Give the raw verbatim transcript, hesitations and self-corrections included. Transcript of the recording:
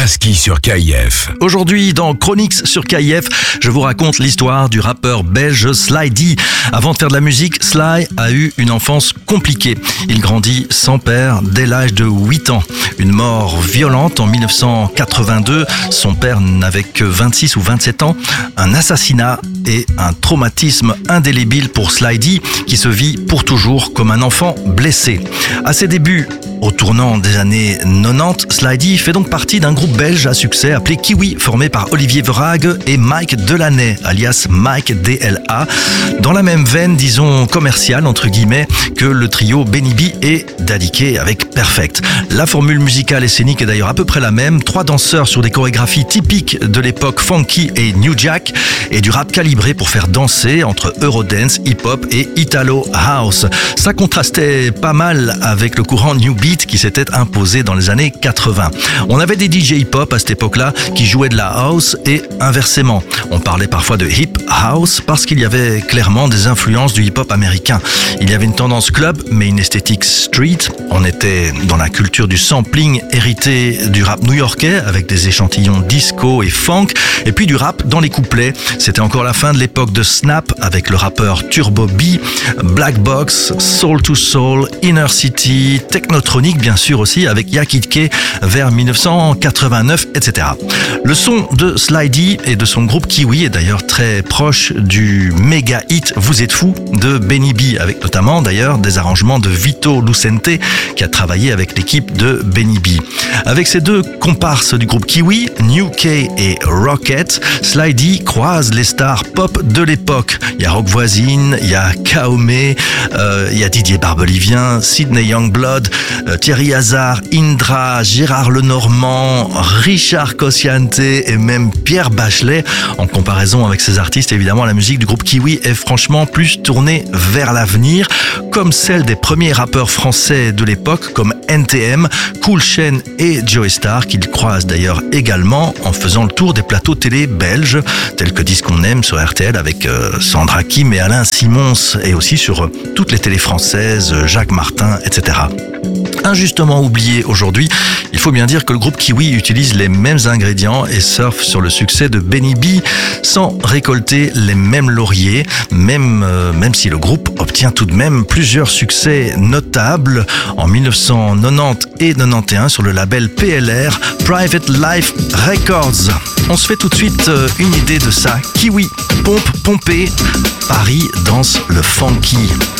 Lasky sur K I F. Aujourd'hui, dans Chronix sur K I F, je vous raconte l'histoire du rappeur belge Sly D. Avant de faire de la musique, Sly a eu une enfance compliquée. Il grandit sans père dès l'âge de huit ans. Une mort violente en dix-neuf cent quatre-vingt-deux. Son père n'avait que vingt-six ou vingt-sept ans. Un assassinat et un traumatisme indélébile pour Sly D, qui se vit pour toujours comme un enfant blessé. À ses débuts, au tournant des années quatre-vingt-dix, Sly D fait donc partie d'un groupe belge à succès appelé Kiwi, formé par Olivier Verhaeghe et Mike Delaney, alias Mike D L A, dans la même veine, disons, commerciale, entre guillemets, que le trio Benny B et Daddy K avec Perfect. La formule musicale et scénique est d'ailleurs à peu près la même, trois danseurs sur des chorégraphies typiques de l'époque funky et New Jack, et du rap calibré pour faire danser entre Eurodance, hip-hop et Italo House. Ça contrastait pas mal avec le courant New Beat qui s'était imposé dans les années quatre-vingts. On avait des D J hip-hop à cette époque-là qui jouaient de la house et inversement. On parlait parfois de hip house parce qu'il y avait clairement des influences du hip-hop américain. Il y avait une tendance club mais une esthétique street. On était dans la culture du sampling hérité du rap new-yorkais avec des échantillons disco et funk, et puis du rap dans les couplets. C'était encore la fin de l'époque de Snap avec le rappeur Turbo B, Black Box, Soul to Soul, Inner City, Technotronic bien sûr aussi avec Ya Kid K vers dix-neuf cent quatre-vingt-neuf, et cetera. Le son de Sly D et de son groupe Kiwi est d'ailleurs très proche du méga hit Vous êtes fou de Benny B, avec notamment d'ailleurs des arrangements de Vito Lucente qui a travaillé avec l'équipe de Benny B. Avec ces deux comparses du groupe Kiwi, New K et Rocket, Sly D croise les stars pop de l'époque. Il y a Rock Voisine, il y a Kaomé, euh, il y a Didier Barbelivien, Sydney Youngblood, euh, Thierry Hazard, Indra, Gérard Lenormand, Richard Cosciante et même Pierre Bachelet. En comparaison avec ces artistes, évidemment, la musique du groupe Kiwi est franchement plus tournée vers l'avenir, comme celle des premiers rappeurs français de l'époque, comme N T M, Cool Chain et Joey Starr, qu'ils croisent d'ailleurs également en faisant le tour des plateaux télé belges, tels que Dis qu'on aime sur R T L avec euh, Sandra Kim et Alain Simons, et aussi sur euh, toutes les télés françaises, Jacques Martin, et cetera. Injustement oublié aujourd'hui, il faut bien dire que le groupe Kiwi utilise les mêmes ingrédients et surfe sur le succès de Benny B sans récolter les mêmes lauriers, même, euh, même si le groupe obtient tout de même plusieurs succès notables en dix-neuf cent quatre-vingt-dix et quatre-vingt-onze sur le label P L R, Private Life Records. On se fait tout de suite euh, une idée de ça. Kiwi, pompe, pompée, Paris danse le funky.